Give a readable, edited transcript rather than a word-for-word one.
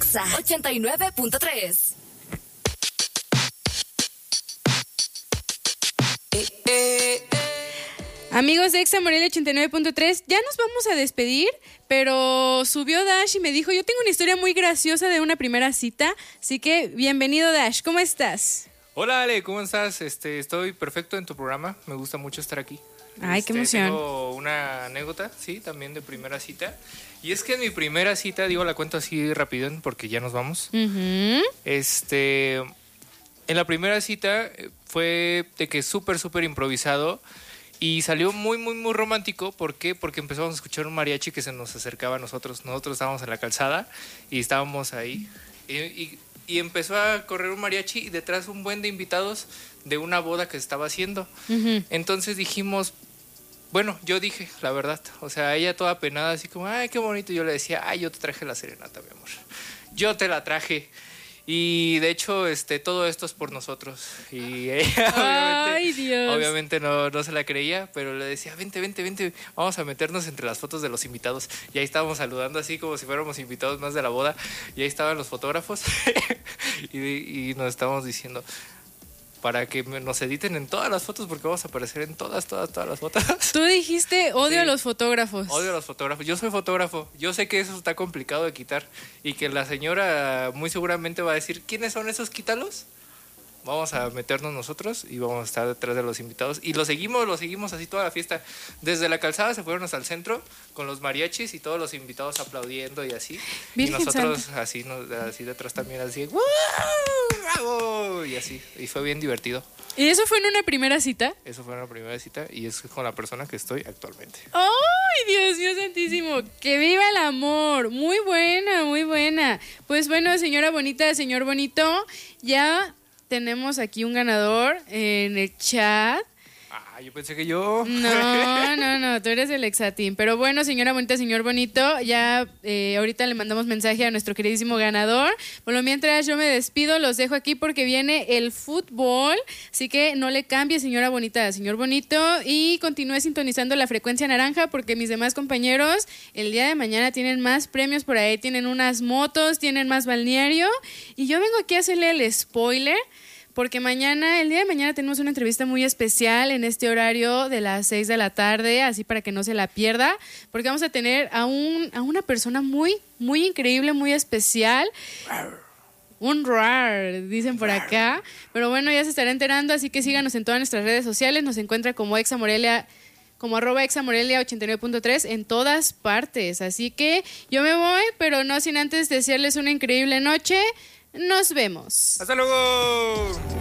Exa 89.3. Amigos de Exa Morelia 89.3, ya nos vamos a despedir, pero subió Dash y me dijo, yo tengo una historia muy graciosa de una primera cita, así que bienvenido Dash, ¿cómo estás? Hola Ale, ¿cómo estás? Estoy perfecto en tu programa, me gusta mucho estar aquí. Ay, qué emoción. Tengo una anécdota, sí, también de primera cita. Y es que en mi primera cita, la cuento así rápido porque ya nos vamos. Uh-huh. En la primera cita fue de que súper improvisado. Y salió muy romántico. ¿Por qué? Porque empezamos a escuchar un mariachi que se nos acercaba a nosotros. Nosotros estábamos en la calzada y estábamos ahí. Y empezó a correr un mariachi y detrás un buen de invitados de una boda que se estaba haciendo. Uh-huh. Entonces dijimos, bueno, yo dije, la verdad. O sea, ella toda penada, así como, ay, qué bonito. Y yo le decía, ay, yo te traje la serenata, mi amor. Yo te la traje. Y de hecho, todo esto es por nosotros. Y ella obviamente no se la creía, pero le decía, vente, vamos a meternos entre las fotos de los invitados. Y ahí estábamos saludando así como si fuéramos invitados más de la boda. Y ahí estaban los fotógrafos y nos estábamos diciendo, para que nos editen en todas las fotos porque vamos a aparecer en todas las fotos. Tú dijiste odio Sí. a los fotógrafos. Odio a los fotógrafos. Yo soy fotógrafo. Yo sé que eso está complicado de quitar y que la señora muy seguramente va a decir, ¿quiénes son esos? Quítalos. Vamos a meternos nosotros y vamos a estar detrás de los invitados. Y lo seguimos así toda la fiesta. Desde la calzada se fueron hasta el centro con los mariachis y todos los invitados aplaudiendo y así. Virgen y nosotros Santa. así detrás también así. ¡Wow! ¡Bravo! Y así. Y fue bien divertido. ¿Y eso fue en una primera cita? Eso fue una primera cita y es con la persona que estoy actualmente. ¡Ay, Dios mío santísimo! ¡Que viva el amor! Muy buena. Pues bueno, señora bonita, señor bonito, ya tenemos aquí un ganador en el chat. Ah, yo pensé que yo. No, tú eres el Exatín. Pero bueno, señora bonita, señor bonito, ya ahorita le mandamos mensaje a nuestro queridísimo ganador. Por lo mientras yo me despido, los dejo aquí porque viene el fútbol. Así que no le cambie, señora bonita, señor bonito, y continúe sintonizando la frecuencia naranja porque mis demás compañeros el día de mañana tienen más premios por ahí, tienen unas motos, tienen más balneario. Y yo vengo aquí a hacerle el spoiler. Porque el día de mañana tenemos una entrevista muy especial en este horario de las 6 de la tarde, así para que no se la pierda, porque vamos a tener a una persona muy increíble, muy especial. Un rar, dicen por acá. Pero bueno, ya se estará enterando, así que síganos en todas nuestras redes sociales. Nos encuentra como Exa Morelia, como @examorelia 89.3 en todas partes. Así que yo me voy, pero no sin antes desearles una increíble noche. Nos vemos. ¡Hasta luego!